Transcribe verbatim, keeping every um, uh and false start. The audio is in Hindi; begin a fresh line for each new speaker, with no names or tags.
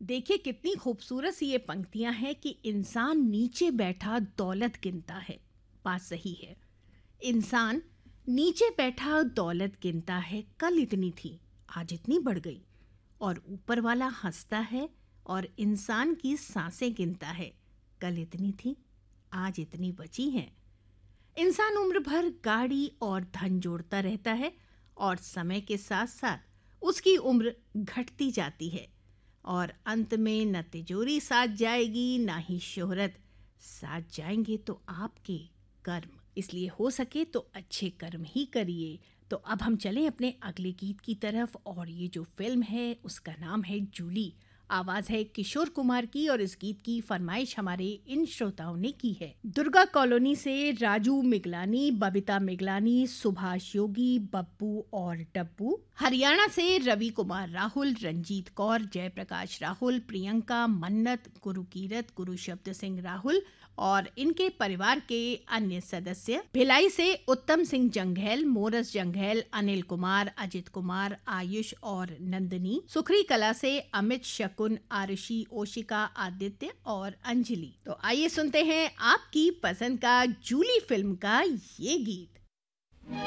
देखिए कितनी खूबसूरत सी ये पंक्तियां हैं कि इंसान नीचे बैठा दौलत गिनता है। बात सही है। इंसान नीचे बैठा दौलत गिनता है, कल इतनी थी आज इतनी बढ़ गई। और ऊपर वाला हंसता है और इंसान की सांसें गिनता है, कल इतनी थी आज इतनी बची हैं। इंसान उम्र भर गाड़ी और धन जोड़ता रहता है और समय के साथ साथ उसकी उम्र घटती जाती है और अंत में न तिजोरी साथ जाएगी ना ही शोहरत, साथ जाएंगे तो आपके कर्म। इसलिए हो सके तो अच्छे कर्म ही करिए। तो अब हम चलें अपने अगले गीत की तरफ और ये जो फिल्म है उसका नाम है जूली। आवाज है किशोर कुमार की और इस गीत की फरमाइश हमारे इन श्रोताओं ने की है। दुर्गा कॉलोनी से राजू मिगलानी, बबीता मिगलानी, सुभाष योगी, बब्बू और डब्बू। हरियाणा से रवि कुमार राहुल, रंजीत कौर, जयप्रकाश राहुल, प्रियंका, मन्नत, गुरुकीरत, गुरु शब्द सिंह राहुल और इनके परिवार के अन्य सदस्य। भिलाई से उत्तम सिंह जंघैल, मोरस जंघैल, अनिल कुमार, अजित कुमार, आयुष और नंदनी। सुखरी कला से अमित, शकुन, आरुषि, ओशिका, आदित्य और अंजलि। तो आइए सुनते हैं आपकी पसंद का जूली फिल्म का ये गीत।